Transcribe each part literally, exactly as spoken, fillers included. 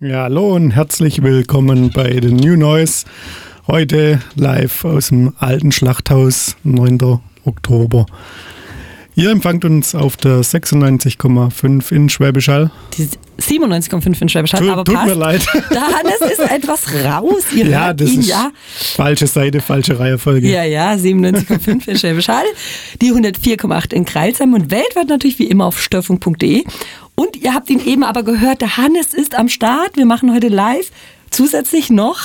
Ja, hallo und herzlich willkommen bei The New Noise. Heute live aus dem alten Schlachthaus, neunten Oktober. Ihr empfangt uns auf der sechsundneunzig Komma fünf in Schwäbisch Hall. Die siebenundneunzig Komma fünf in Schwäbisch Hall, Tut, aber tut passt. mir leid. Der Hannes ist etwas raus. Ihr ja, hört das ihn, ist ja. falsche Seite, falsche Reihenfolge. Ja, ja, siebenundneunzig Komma fünf in Schwäbisch Hall, die hundertvier Komma acht in Crailsheim und weltweit natürlich wie immer auf störfunk punkt de. Und ihr habt ihn eben aber gehört, der Hannes ist am Start. Wir machen heute live zusätzlich noch...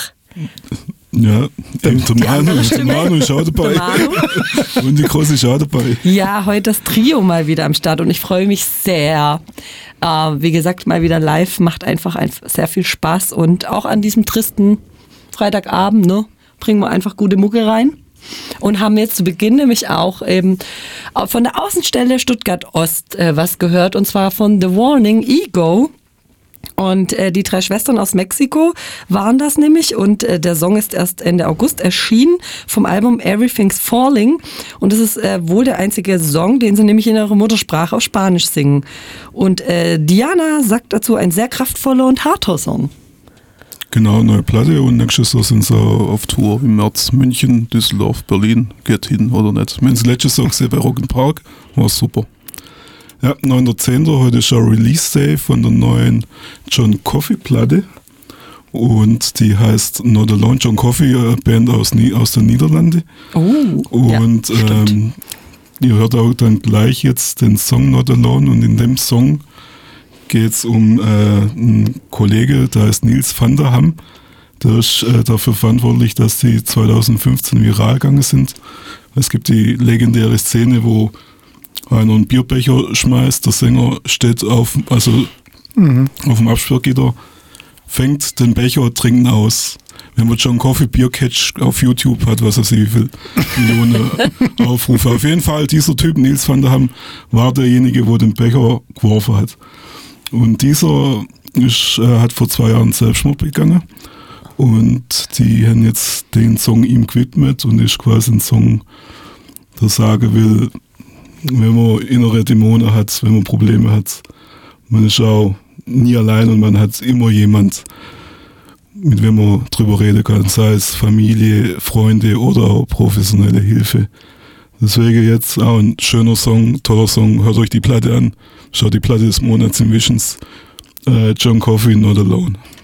Ja, eben der Manu, der Stimme. Manu ist auch dabei. Der Manu. Und die Große ist auch dabei. Ja, heute das Trio mal wieder am Start und ich freue mich sehr. Äh, wie gesagt, mal wieder live, macht einfach ein, sehr viel Spaß und auch an diesem tristen Freitagabend, ne, bringen wir einfach gute Mucke rein. Und haben jetzt zu Beginn nämlich auch eben von der Außenstelle Stuttgart Ost äh, was gehört, und zwar von The Warning, Ego. Und äh, die drei Schwestern aus Mexiko waren das nämlich, und äh, der Song ist erst Ende August erschienen vom Album Everything's Falling, und das ist äh, wohl der einzige Song, den sie nämlich in ihrer Muttersprache auf Spanisch singen. Und äh, Diana sagt dazu, ein sehr kraftvoller und harter Song. Genau, neue Platte, und nächstes Jahr sind sie auf Tour im März. München, Düsseldorf, Berlin, geht hin oder nicht. Wir haben das letzte Song gesehen bei Rock im Park, war super. Ja, neunter zehnter heute ist ein Release Day von der neuen John Coffey Platte, und die heißt Not Alone. John Coffey, eine Band aus, aus den Niederlanden. Oh, und ja, ähm, ihr hört auch dann gleich jetzt den Song Not Alone, und in dem Song geht es um äh, einen Kollege, der heißt Niels van der Ham. Der ist äh, dafür verantwortlich, dass die zwanzig fünfzehn viral gegangen sind. Es gibt die legendäre Szene, wo einer einen Bierbecher schmeißt, der Sänger steht auf, also mhm. auf dem Absperrgitter, fängt den Becher, trinkt ihn aus. Wenn man John Coffey Biercatch auf YouTube hat, was weiß ich, wie viele Millionen Aufrufe. Auf jeden Fall, dieser Typ, Niels van der Ham, war derjenige, der den Becher geworfen hat. Und dieser ist, äh, hat vor zwei Jahren Selbstmord begangen, und die haben jetzt den Song ihm gewidmet, und ist quasi ein Song, der sagen will, wenn man innere Dämonen hat, wenn man Probleme hat, man ist auch nie allein, und man hat immer jemand, mit wem man drüber reden kann, sei es Familie, Freunde oder auch professionelle Hilfe. Deswegen jetzt auch ein schöner Song, toller Song, hört euch die Platte an, schaut die Platte des Monats im Visions, äh, John Coffey, Not Alone.